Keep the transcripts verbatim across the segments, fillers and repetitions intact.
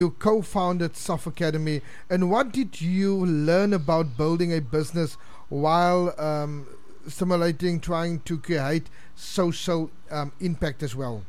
You co-founded Suf Academy, and what did you learn about building a business while um, stimulating, trying to create social um, impact as well?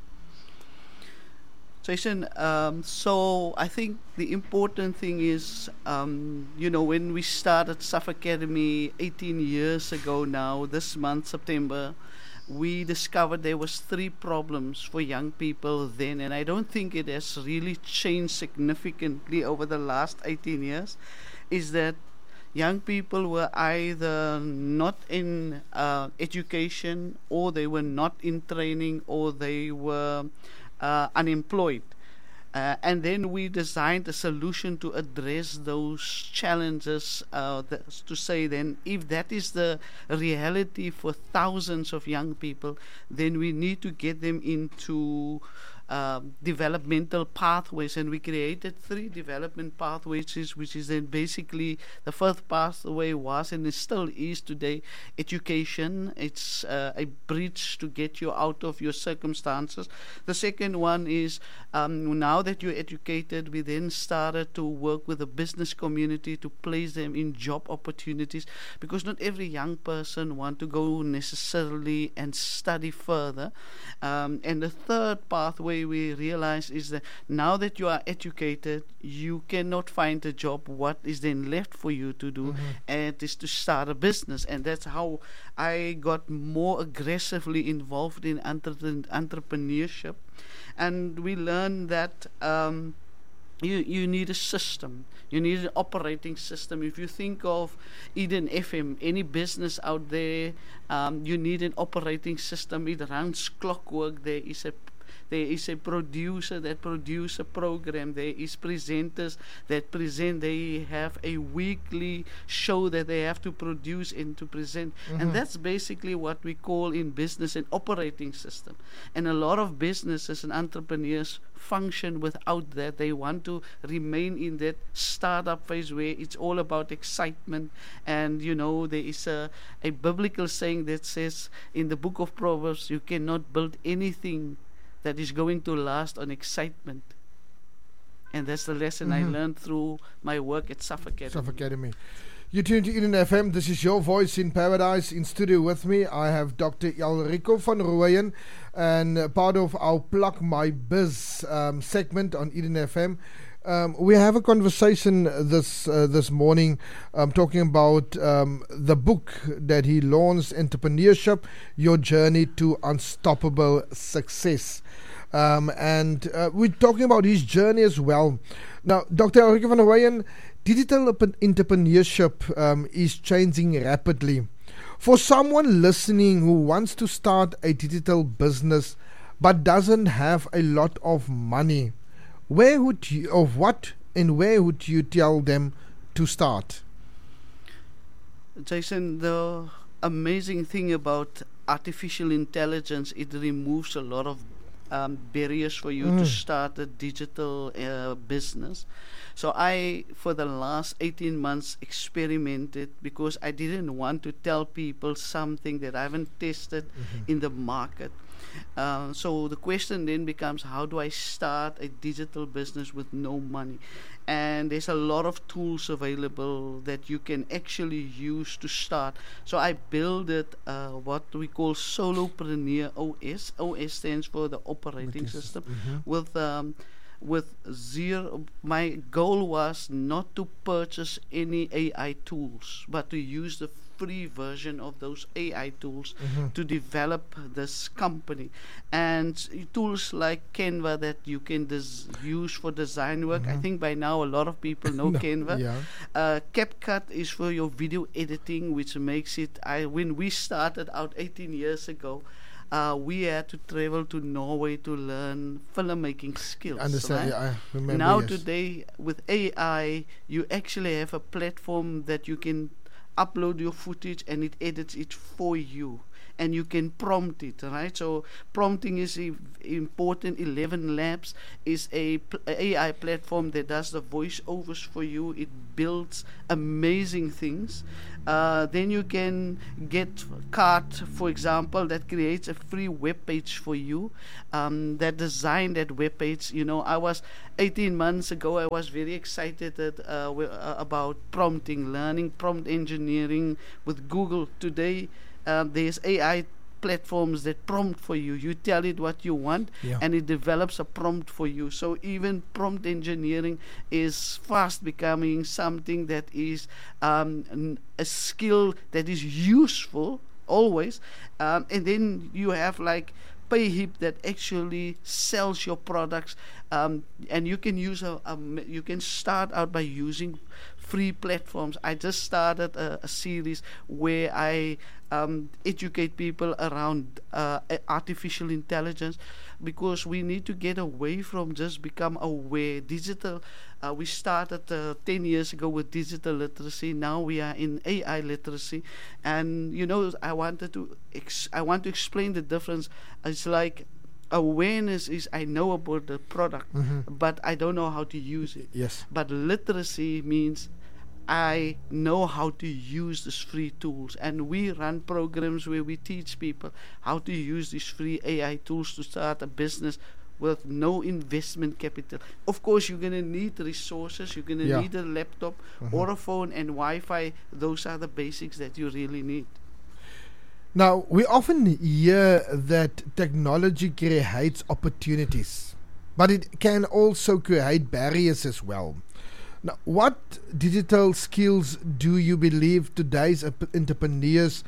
Jason, um, so I think the important thing is, um, you know, when we started Suf Academy eighteen years ago now, this month, September, we discovered there was three problems for young people then, and I don't think it has really changed significantly over the last eighteen years, is that young people were either not in uh, education, or they were not in training, or they were uh, unemployed. Uh, and then we designed a solution to address those challenges, uh, th- to say then, if that is the reality for thousands of young people, then we need to get them into um, developmental pathways. And we created three development pathways, is- which is then basically the first pathway was, and it still is today, education. It's uh, a bridge to get you out of your circumstances. The second one is, um, now that you're educated, we then started to work with the business community to place them in job opportunities, because not every young person want to go necessarily and study further. Um, and the third pathway we realize is that now that you are educated, you cannot find a job. What is then left for you to do? Mm-hmm. And it is to start a business. And that's how I got more aggressively involved in entre- entrepreneurship. And we learned that um, you you need a system. You need an operating system. If you think of Eden F M, any business out there, um, you need an operating system. It runs clockwork. There is a there is a producer that produce a program. There is presenters that present. They have a weekly show that they have to produce and to present. Mm-hmm. And that's basically what we call in business an operating system. And a lot of businesses and entrepreneurs function without that. They want to remain in that startup phase where it's all about excitement. And, you know, there is a, a biblical saying that says in the book of Proverbs, you cannot build anything that is going to last on excitement. And that's the lesson Mm-hmm. I learned through my work at Suf Academy. Suf Academy. You tune to Eden F M. This is your voice in paradise. In studio with me, I have Doctor Elrico van Rooyen, and uh, part of our Plug My Biz um, segment on Eden F M. Um, we have a conversation this uh, this morning, um, talking about um, the book that he launched, Entrepreneurship: Your Journey to Unstoppable Success. Um, and uh, we're talking about his journey as well. Now, Doctor Elrico van Rooyen, digital entrepreneurship um, is changing rapidly. For someone listening who wants to start a digital business but doesn't have a lot of money, where would you, or what and where would you tell them to start? Jason, the amazing thing about artificial intelligence, it removes a lot of um, barriers for you Mm. to start a digital uh, business. So I, for the last eighteen months, experimented because I didn't want to tell people something that I haven't tested Mm-hmm. in the market. Uh, so the question then becomes, how do I start a digital business with no money? And there's a lot of tools available that you can actually use to start. So I built it, uh, what we call Solopreneur O S. O S stands for the operating system. Mm-hmm. With um, with zero, my goal was not to purchase any A I tools, but to use the free version of those A I tools Mm-hmm. to develop this company. And s- tools like Canva that you can des- use for design work. I Mhm. think by now a lot of people know No, Canva. Yeah. Uh, CapCut is for your video editing, which makes it. I when we started out eighteen years ago, uh, we had to travel to Norway to learn filmmaking skills. Understand? right? Yeah, I remember. Now yes. today with A I, you actually have a platform that you can upload your footage and it edits it for you. And you can prompt it, right? So prompting is e- important. Eleven Labs is a pl- A I platform that does the voiceovers for you. It builds amazing things. Uh, then you can get Cart, for example, that creates a free web page for you. Um, that designed that web page. You know, I was eighteen months ago. I was very excited that, uh, w- uh, about prompting, learning prompt engineering with Google. Today, uh, there's A I platforms that prompt for you. You tell it what you want, Yeah. and it develops a prompt for you. So even prompt engineering is fast becoming something that is um, n- a skill that is useful always. Um, and then you have like Payhip that actually sells your products, um, and you can use a, a m- you can start out by using free platforms. I just started a, a series where I um, educate people around uh, a- artificial intelligence, because we need to get away from just become aware. Digital, uh, we started uh, ten years ago with digital literacy. Now we are in A I literacy, and you know, I wanted to ex- I want to explain the difference. It's like awareness is I know about the product, Mhm. but I don't know how to use it. Yes. But literacy means I know how to use these free tools, and we run programs where we teach people how to use these free A I tools to start a business with no investment capital. Of course, you're going to need resources. You're going to Yeah. need a laptop Mhm. or a phone and Wi-Fi. Those are the basics that you really need. Now, we often hear that technology creates opportunities, but it can also create barriers as well. Now, what digital skills do you believe today's ep- entrepreneurs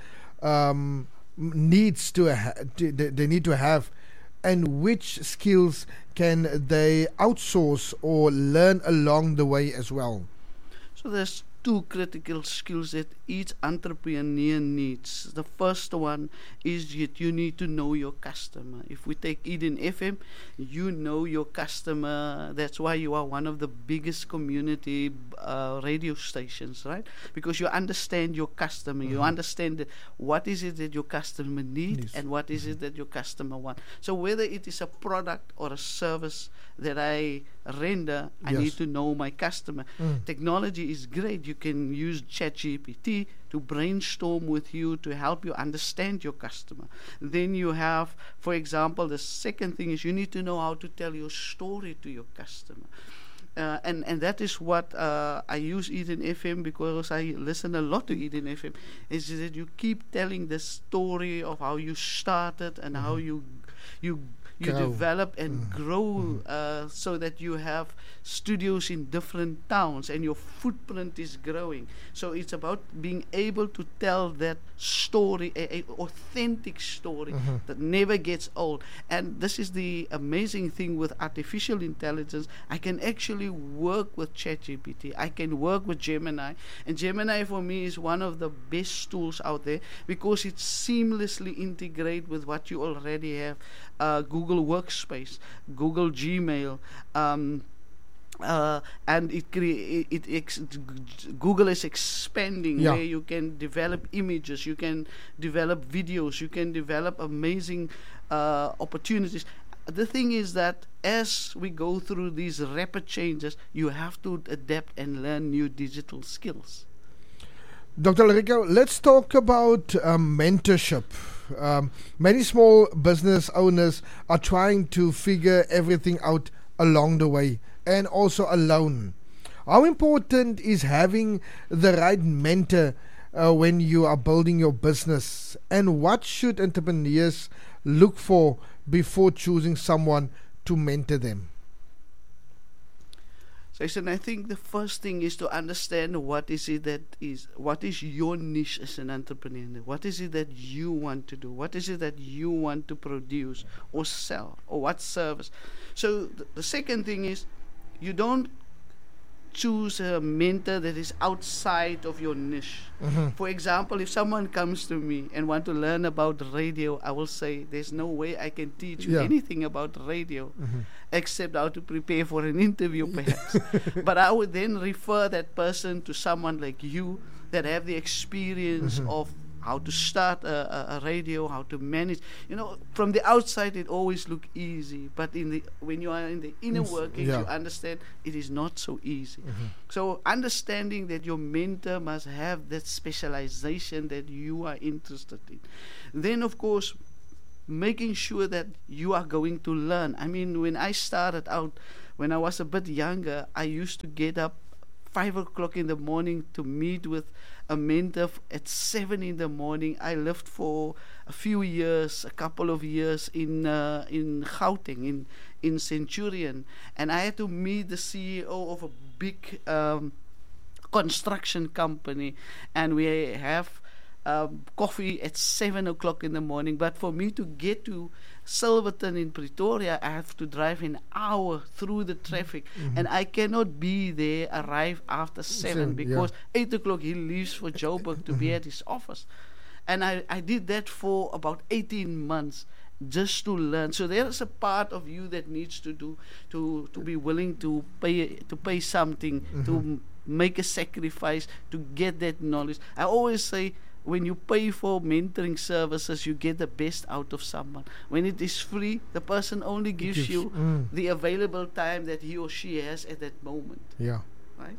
um, m- needs to, ha- to they, they need to have, and which skills can they outsource or learn along the way as well? So there's two critical skills that each entrepreneur needs. The first one is that you need to know your customer. If we take Eden F M, you know your customer. That's why you are one of the biggest community uh, radio stations, right? Because you understand your customer. You Mhm. understand that what is it that your customer needs Yes. and what is it that your customer wants. So whether it is a product or a service that I render, I Yes. need to know my customer. Mm. Technology is great. You can use ChatGPT to brainstorm with you to help you understand your customer. Then you have, for example, the second thing is you need to know how to tell your story to your customer. Uh, and, and that is what uh, I use Eden F M, because I listen a lot to Eden F M, is that you keep telling the story of how you started and how you you you Grow. develop and Mm. grow, uh, so that you have studios in different towns and your footprint is growing. So it's about being able to tell that story, a, a authentic story Mhm. that never gets old. And this is the amazing thing with artificial intelligence. I can actually work with ChatGPT. I can work with Gemini. And Gemini for me is one of the best tools out there, because it seamlessly integrates with what you already have. Uh, Google Workspace, Google Gmail, um, uh, and it, crea- it, it ex- Google is expanding, Yeah. where you can develop images, you can develop videos, you can develop amazing uh, opportunities. The thing is that as we go through these rapid changes, you have to adapt and learn new digital skills. Doctor Rico, let's talk about um, mentorship. Um, many small business owners are trying to figure everything out along the way, and also alone. How important is having the right mentor uh, when you are building your business? And what should entrepreneurs look for before choosing someone to mentor them? So I said, I think the first thing is to understand what is it that is, what is your niche as an entrepreneur? What is it that you want to do? What is it that you want to produce or sell, or what service? So th- the second thing is, you don't choose a mentor that is outside of your niche. Mhm. For example, if someone comes to me and want to learn about radio, I will say, there's no way I can teach you Yeah. anything about radio, Mhm. except how to prepare for an interview perhaps. But I would then refer that person to someone like you that have the experience Mhm. of how to start a, a, a radio, how to manage. You know, from the outside it always look easy, but in the when you are in the inner It's- workings, yeah. you understand it is not so easy. Mhm. So understanding that your mentor must have that specialization that you are interested in. Then, of course, making sure that you are going to learn. I mean, when I started out, when I was a bit younger, I used to get up five o'clock in the morning to meet with a mentor f- at seven in the morning. I lived for a few years, a couple of years in uh, in Gauteng, in in Centurion, and I had to meet the C E O of a big um, construction company, and we have um, coffee at seven o'clock in the morning. But for me to get to Silverton in Pretoria, I have to drive an hour through the traffic, Mhm. and I cannot be there, arrive after seven, Seven, because yeah. eight o'clock he leaves for Joburg to be at his office. And I, I did that for about eighteen months just to learn. So there is a part of you that needs to do to to be willing to pay to pay something, to Mhm. m- make a sacrifice to get that knowledge. I always say, when you pay for mentoring services, you get the best out of someone. When it is free, the person only gives Gives- you mm. the available time that he or she has at that moment, Yeah. right?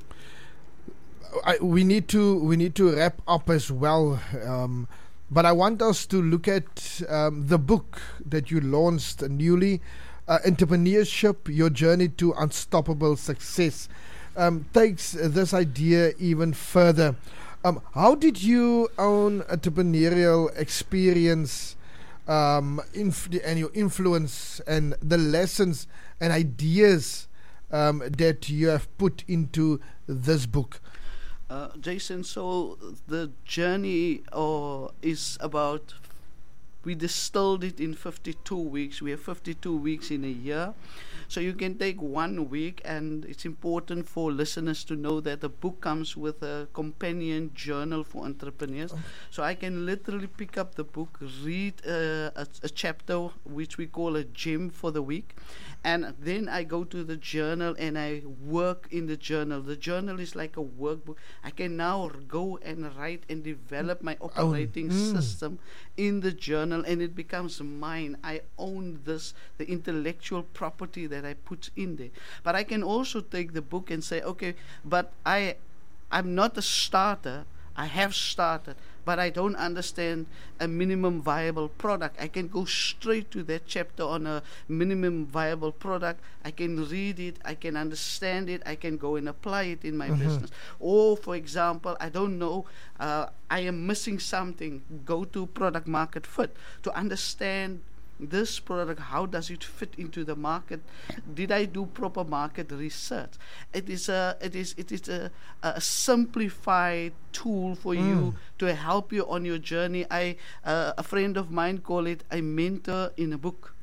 I, we need to we need to wrap up as well, um, but I want us to look at um, the book that you launched newly, uh, Entrepreneurship: Your Journey to Unstoppable Success. Um, takes this idea even further. Um, how did your own entrepreneurial experience um, inf- and your influence and the lessons and ideas um, that you have put into this book? Uh, Jason, so the journey uh, is about, we distilled it in fifty-two weeks. We have fifty-two weeks in a year. So you can take one week, and it's important for listeners to know that the book comes with a companion journal for entrepreneurs. So I can literally pick up the book, read uh, a, a chapter, which we call a gem for the week, and then I go to the journal and I work in the journal. The journal is like a workbook. I can now r- go and write and develop my operating mm. system in the journal, and it becomes mine. I own this, the intellectual property that I put in there. But I can also take the book and say, okay, but I, I'm not a starter. I have started, but I don't understand a minimum viable product. I can go straight to that chapter on a minimum viable product. I can read it, I can understand it, I can go and apply it in my Mhm. business. Or, for example, I don't know, uh, I am missing something. Go to product market fit to understand this product, how does it fit into the market? Did I do proper market research? It is a it is it is a, a simplified tool for you Mm. to help you on your journey. I uh, a friend of mine call it a mentor in a book.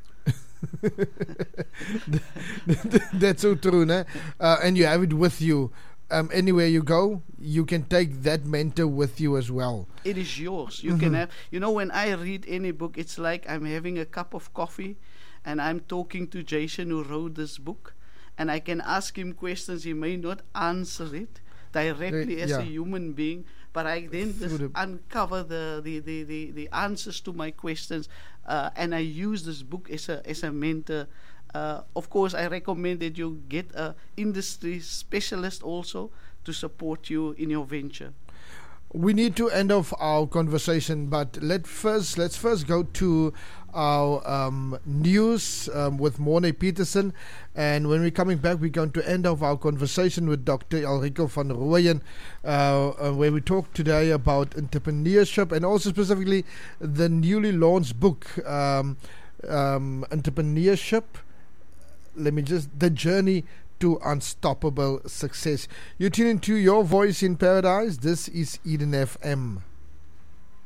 That's so true, né? Uh, and you have it with you. Um, anywhere you go, you can take that mentor with you as well. It is yours. You can Mhm. have, you know, when I read any book, it's like I'm having a cup of coffee and I'm talking to Jason who wrote this book, and I can ask him questions. He may not answer it directly Uh, as yeah. a human being, but I then Through just the- uncover the, the, the, the, the answers to my questions, uh, and I use this book as a, as a mentor. Uh, of course, I recommend that you get a industry specialist also to support you in your venture. We need to end off our conversation, but let first let's first go to our um, news um, with Morne Peterson, and when we're coming back, we're going to end off our conversation with Doctor Ulrico van Rooyen, uh, uh, where we talk today about entrepreneurship and also specifically the newly launched book, um, um, Entrepreneurship. Let me just the journey to unstoppable success. You tune into Your Voice in Paradise. This is Eden F M.